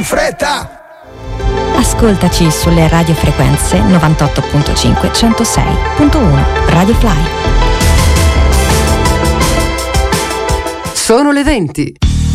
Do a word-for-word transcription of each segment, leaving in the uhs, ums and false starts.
Fretta! Ascoltaci sulle radiofrequenze novantotto virgola cinque, centosei virgola uno Radio Fly. Sono le venti.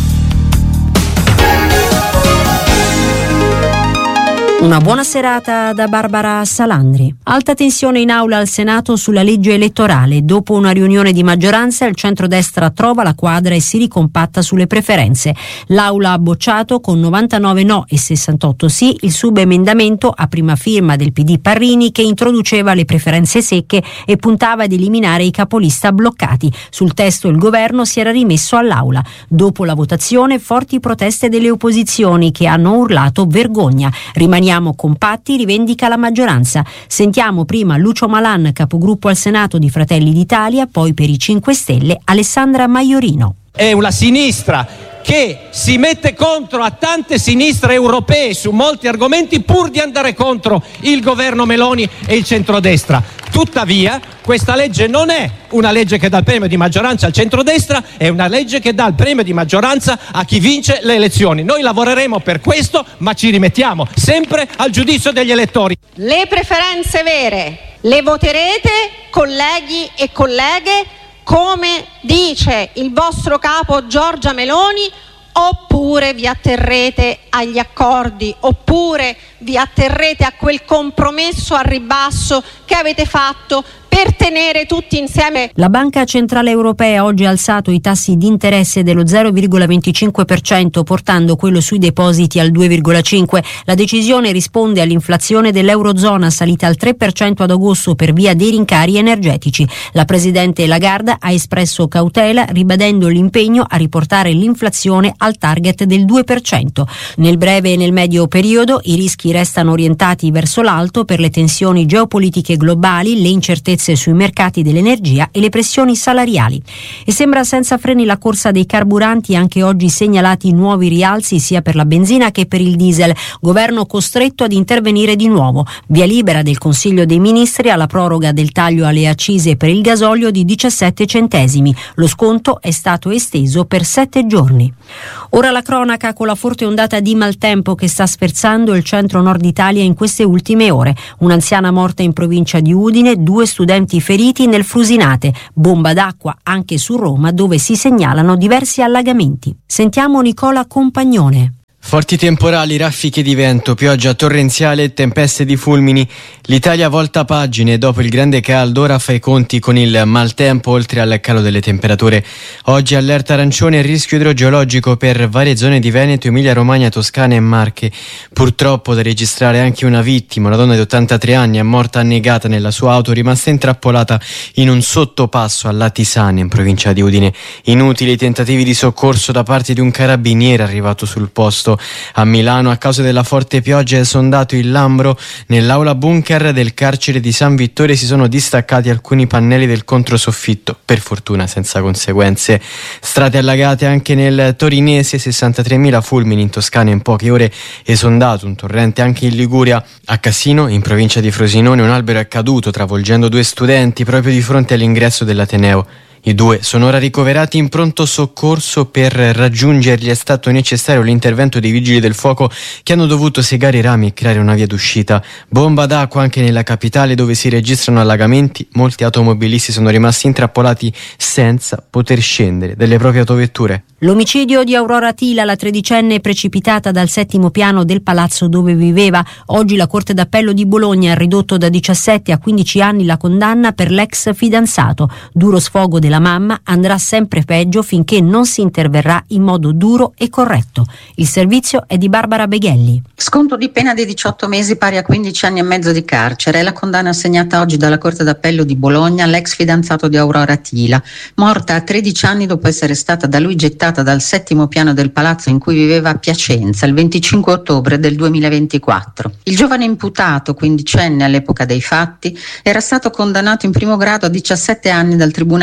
Una buona serata da Barbara Salandri. Alta tensione in aula al Senato sulla legge elettorale. Dopo una riunione di maggioranza, il centrodestra trova la quadra e si ricompatta sulle preferenze. L'aula ha bocciato con novantanove no e sessantotto sì il subemendamento a prima firma del P D Parrini che introduceva le preferenze secche e puntava ad eliminare i capolista bloccati. Sul testo il governo si era rimesso all'aula. Dopo la votazione, forti proteste delle opposizioni che hanno urlato vergogna. Rimaniamo compatti, rivendica la maggioranza. Sentiamo prima Lucio Malan, capogruppo al Senato di Fratelli d'Italia, poi per i cinque Stelle Alessandra Maiorino. È una sinistra che si mette contro a tante sinistre europee su molti argomenti pur di andare contro il governo Meloni e il centrodestra. Tuttavia, questa legge non è una legge che dà il premio di maggioranza al centrodestra, è una legge che dà il premio di maggioranza a chi vince le elezioni. Noi lavoreremo per questo, ma ci rimettiamo sempre al giudizio degli elettori. Le preferenze vere le voterete, colleghi e colleghe, come dice il vostro capo Giorgia Meloni, oppure vi atterrete agli accordi, oppure vi atterrete a quel compromesso al ribasso che avete fatto per tenere tutti insieme. La Banca Centrale Europea oggi ha alzato i tassi di interesse dello zero virgola venticinque per cento, portando quello sui depositi al due virgola cinque per cento. La decisione risponde all'inflazione dell'Eurozona salita al tre per cento ad agosto per via dei rincari energetici. La Presidente Lagarde ha espresso cautela, ribadendo l'impegno a riportare l'inflazione al target del due per cento. Nel breve e nel medio periodo i rischi restano orientati verso l'alto per le tensioni geopolitiche globali, le incertezze sui mercati dell'energia e le pressioni salariali. E sembra senza freni la corsa dei carburanti, anche oggi segnalati nuovi rialzi sia per la benzina che per il diesel. Governo costretto ad intervenire di nuovo. Via libera del Consiglio dei Ministri alla proroga del taglio alle accise per il gasolio di diciassette centesimi. Lo sconto è stato esteso per sette giorni. Ora la cronaca con la forte ondata di maltempo che sta sferzando il centro-nord Italia in queste ultime ore. Un'anziana morta in provincia di Udine, due studenti feriti nel Frusinate, bomba d'acqua anche su Roma dove si segnalano diversi allagamenti. Sentiamo Nicola Compagnone. Forti temporali, raffiche di vento, pioggia torrenziale e tempeste di fulmini. L'Italia volta pagine dopo il grande caldo, ora fa i conti con il maltempo oltre al calo delle temperature. Oggi allerta arancione e rischio idrogeologico per varie zone di Veneto, Emilia Romagna, Toscana e Marche. Purtroppo da registrare anche una vittima, una donna di ottantatré anni è morta annegata nella sua auto, rimasta intrappolata in un sottopasso a Latisane in provincia di Udine. Inutili i tentativi di soccorso da parte di un carabiniere arrivato sul posto. A Milano, a causa della forte pioggia, è esondato il Lambro. Nell'aula bunker del carcere di San Vittore si sono distaccati alcuni pannelli del controsoffitto, per fortuna senza conseguenze. Strade allagate anche nel Torinese, sessantatremila fulmini in Toscana in poche ore, esondato un torrente anche in Liguria. A Cassino, in provincia di Frosinone, un albero è caduto travolgendo due studenti proprio di fronte all'ingresso dell'Ateneo. I due sono ora ricoverati in pronto soccorso. Per raggiungerli è stato necessario l'intervento dei vigili del fuoco che hanno dovuto segare i rami e creare una via d'uscita. Bomba d'acqua anche nella capitale dove si registrano allagamenti. Molti automobilisti sono rimasti intrappolati senza poter scendere dalle proprie autovetture. L'omicidio di Aurora Tila, la tredicenne precipitata dal settimo piano del palazzo dove viveva. Oggi la Corte d'Appello di Bologna ha ridotto da diciassette a quindici anni la condanna per l'ex fidanzato. Duro sfogo della mamma, andrà sempre peggio finché non si interverrà in modo duro e corretto. Il servizio è di Barbara Beghelli. Sconto di pena di diciotto mesi pari a quindici anni e mezzo di carcere è la condanna assegnata oggi dalla Corte d'Appello di Bologna all'ex fidanzato di Aurora Tila, morta a tredici anni dopo essere stata da lui gettata dal settimo piano del palazzo in cui viveva a Piacenza il venticinque ottobre del duemilaventiquattro. Il giovane imputato, quindicenne all'epoca dei fatti, era stato condannato in primo grado a diciassette anni dal Tribunale dei minori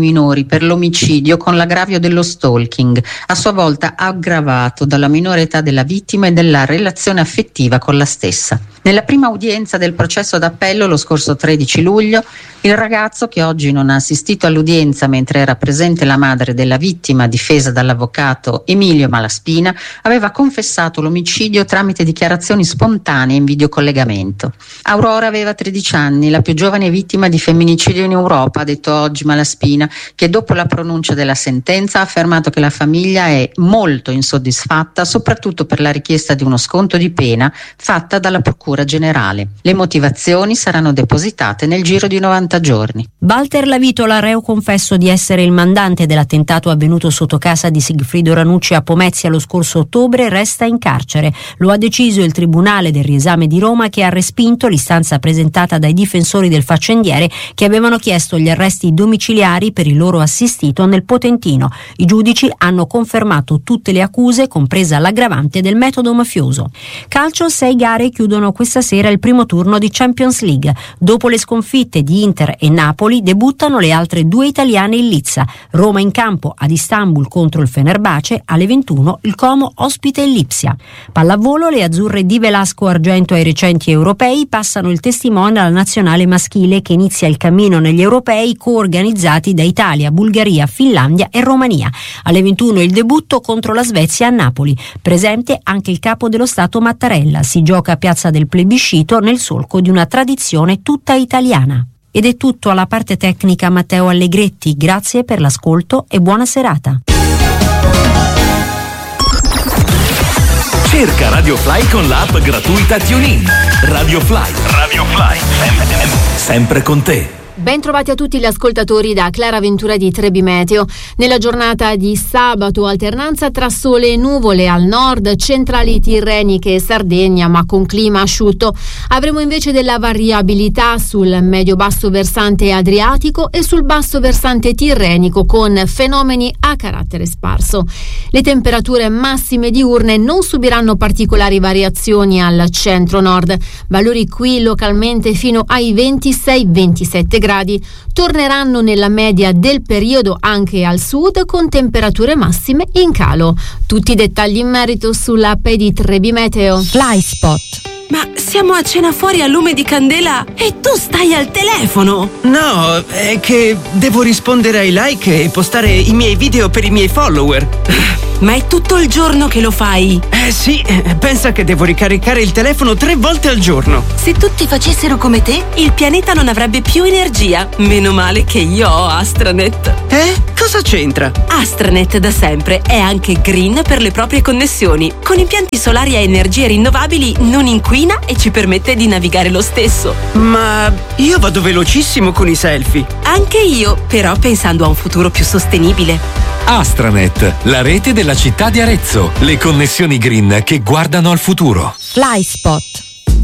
minori per l'omicidio con l'aggravio dello stalking, a sua volta aggravato dalla minore età della vittima e della relazione affettiva con la stessa. Nella prima udienza del processo d'appello lo scorso tredici luglio, il ragazzo, che oggi non ha assistito all'udienza mentre era presente la madre della vittima difesa dall'avvocato Emilio Malaspina, aveva confessato l'omicidio tramite dichiarazioni spontanee in videocollegamento. Aurora aveva tredici anni, la più giovane vittima di femminicidio in Europa, ha detto oggi Malaspina, che dopo la pronuncia della sentenza ha affermato che la famiglia è molto insoddisfatta, soprattutto per la richiesta di uno sconto di pena fatta dalla Procura Generale. Le motivazioni saranno depositate nel giro di novanta giorni. Walter Lavitola, reo confesso di essere il mandante dell'attentato avvenuto sotto casa di Sigfrido Ranucci a Pomezia lo scorso ottobre, resta in carcere. Lo ha deciso il Tribunale del Riesame di Roma, che ha respinto l'istanza presentata dai difensori del faccendiere, che avevano chiesto gli arresti domiciliari per il loro assistito nel Potentino. I giudici hanno confermato tutte le accuse, compresa l'aggravante del metodo mafioso. Calcio, sei gare chiudono questa sera il primo turno di Champions League. Dopo le sconfitte di Inter e Napoli, debuttano le altre due italiane in lizza. Roma in campo ad Istanbul contro il Fenerbahce, alle ventuno il Como ospita il Lipsia. Pallavolo, le azzurre di Velasco argento ai recenti europei passano il testimone alla nazionale maschile, che inizia il cammino negli europei coorganizzati da Italia, Bulgaria, Finlandia e Romania. Alle ventuno il debutto contro la Svezia a Napoli. Presente anche il capo dello Stato Mattarella. Si gioca a Piazza del Plebiscito nel solco di una tradizione tutta italiana. Ed è tutto. Alla parte tecnica Matteo Allegretti. Grazie per l'ascolto e buona serata. Cerca Radio Fly con l'app gratuita TuneIn. Radio Fly. Radio Fly. Sempre con te. Ben trovati a tutti gli ascoltatori da Clara Ventura di Trebi Meteo. Nella giornata di sabato alternanza tra sole e nuvole al nord, centrali tirreniche e Sardegna, ma con clima asciutto. Avremo invece della variabilità sul medio-basso versante adriatico e sul basso versante tirrenico, con fenomeni a carattere sparso. Le temperature massime diurne non subiranno particolari variazioni al centro-nord, valori qui localmente fino ai ventisei ventisette gradi. Torneranno nella media del periodo anche al sud, con temperature massime in calo. Tutti i dettagli in merito sull'app di Trebi Meteo. Flyspot. Ma siamo a cena fuori a lume di candela e tu stai al telefono! No, è che devo rispondere ai like e postare i miei video per i miei follower. Ma è tutto il giorno che lo fai? Eh sì, pensa che devo ricaricare il telefono tre volte al giorno. Se tutti facessero come te, il pianeta non avrebbe più energia. Meno male che io ho Astranet. Eh? Cosa c'entra? Astranet da sempre è anche green per le proprie connessioni. Con impianti solari a energie rinnovabili non inquina e ci permette di navigare lo stesso. Ma io vado velocissimo con i selfie. Anche io, però pensando a un futuro più sostenibile. Astranet, la rete della città di Arezzo. Le connessioni green che guardano al futuro. Flyspot.